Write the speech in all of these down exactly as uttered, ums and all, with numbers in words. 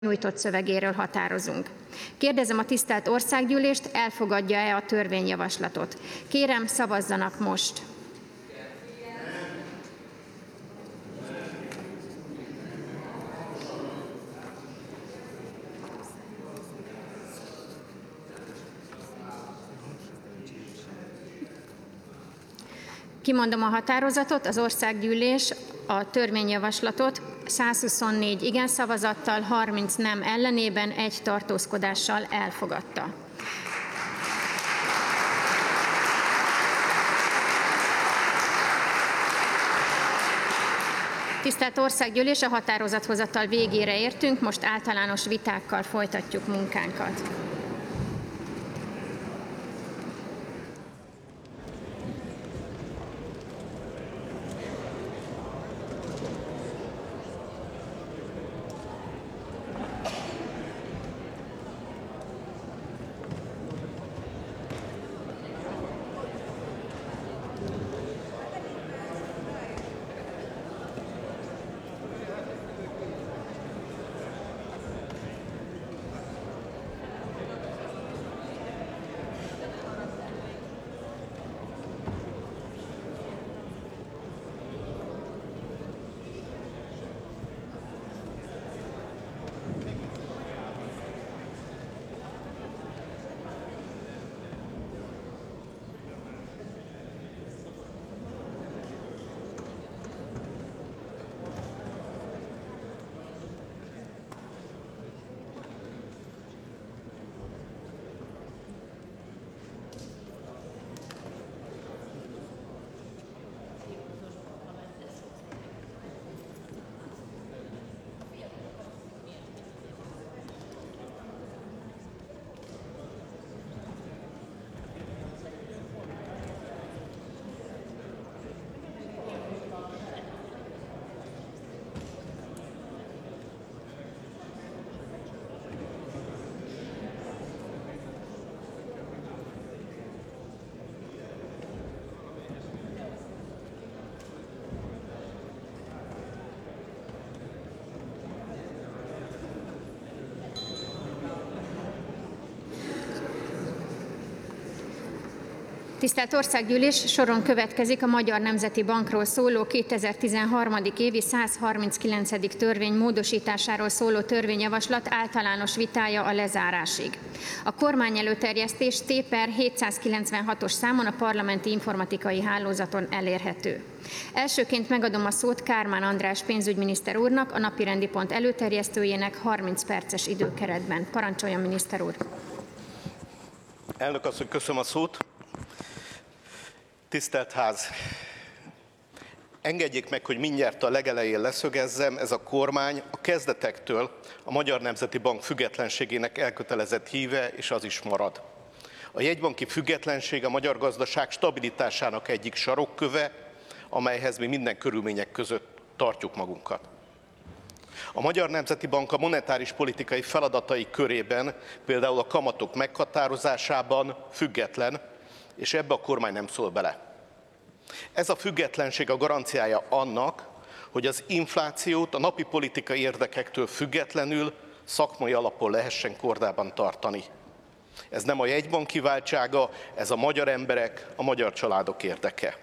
nyújtott szövegéről határozunk. Kérdezem a tisztelt Országgyűlést, elfogadja-e a törvényjavaslatot? Kérem, szavazzanak most! Kimondom a határozatot, az Országgyűlés a törvényjavaslatot százhuszonnégy igen szavazattal, harminc nem ellenében, egy tartózkodással elfogadta. Tisztelt Országgyűlés, a határozathozatal végére értünk, most általános vitákkal folytatjuk munkánkat. Tisztelt Országgyűlés, soron következik a Magyar Nemzeti Bankról szóló kétezer-tizenhárom. évi százharminckilencedik törvény módosításáról szóló törvényjavaslat általános vitája a lezárásig. A kormány előterjesztés T per hétszázkilencvenhatos számon a parlamenti informatikai hálózaton elérhető. Elsőként megadom a szót Kármán András pénzügyminiszter úrnak, a napirendi pont előterjesztőjének harminc perces időkeretben. Parancsoljon, miniszter úr! Elnök asszony, köszönöm a szót! Tisztelt Ház! Engedjék meg, hogy mindjárt a legelején leszögezzem, ez a kormány a kezdetektől a Magyar Nemzeti Bank függetlenségének elkötelezett híve, és az is marad. A jegybanki függetlenség a magyar gazdaság stabilitásának egyik sarokköve, amelyhez mi minden körülmények között tartjuk magunkat. A Magyar Nemzeti Bank a monetáris politikai feladatai körében, például a kamatok meghatározásában független, és ebbe a kormány nem szól bele. Ez a függetlenség a garanciája annak, hogy az inflációt a napi politikai érdekektől függetlenül szakmai alapon lehessen kordában tartani. Ez nem a jegybank kiváltsága, ez a magyar emberek, a magyar családok érdeke.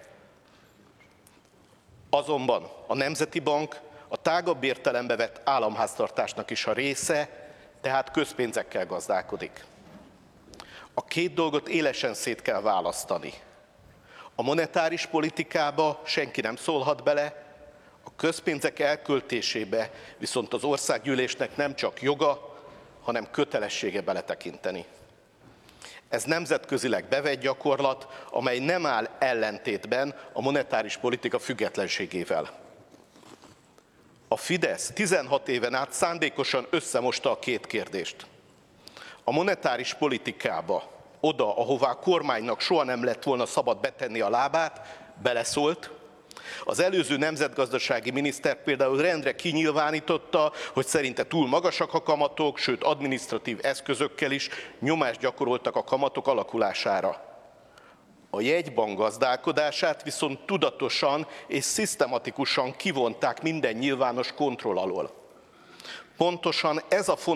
Azonban a Nemzeti Bank a tágabb értelembe vett államháztartásnak is a része, tehát közpénzekkel gazdálkodik. A két dolgot élesen szét kell választani. A monetáris politikába senki nem szólhat bele, a közpénzek elköltésébe viszont az Országgyűlésnek nem csak joga, hanem kötelessége beletekinteni. Ez nemzetközileg bevett gyakorlat, amely nem áll ellentétben a monetáris politika függetlenségével. A Fidesz tizenhat éven át szándékosan összemosta a két kérdést. A monetáris politikába, oda, ahová a kormánynak soha nem lett volna szabad betenni a lábát, beleszólt. Az előző nemzetgazdasági miniszter például rendre kinyilvánította, hogy szerinte túl magasak a kamatok, sőt adminisztratív eszközökkel is nyomást gyakoroltak a kamatok alakulására. A jegybank gazdálkodását viszont tudatosan és szisztematikusan kivonták minden nyilvános kontroll alól. Pontosan ez a fontos